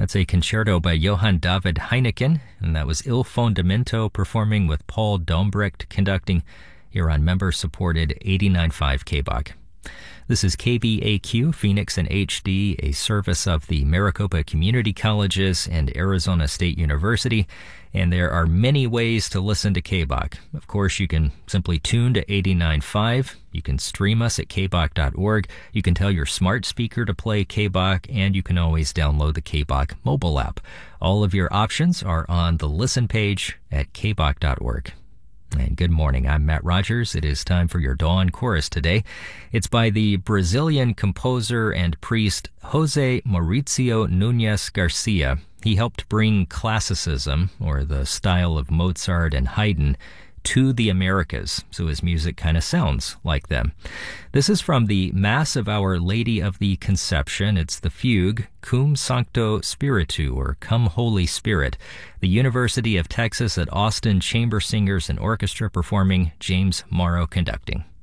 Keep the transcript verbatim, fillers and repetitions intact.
That's a concerto by Johann David Heineken, and that was Il Fondamento performing with Paul Dombrecht conducting here on member-supported eighty-nine point five K B O C. This is K B A Q, Phoenix in H D, a service of the Maricopa Community Colleges and Arizona State University, and there are many ways to listen to K B O C. Of course, you can simply tune to eighty-nine point five. You can stream us at K B O C dot org. You can tell your smart speaker to play K B O C, and you can always download the K B O C mobile app. All of your options are on the listen page at K B O C dot org. And good morning, I'm Matt Rogers. It is time for your Dawn Chorus today. It's by the Brazilian composer and priest Jose Mauricio Nunes Garcia. He helped bring classicism, or the style of Mozart and Haydn, to the Americas, so his music kind of sounds like them. This is from the Mass of Our Lady of the Conception. It's the fugue, Cum Sancto Spiritu, or Come Holy Spirit. The University of Texas at Austin Chamber Singers and Orchestra performing, James Morrow conducting.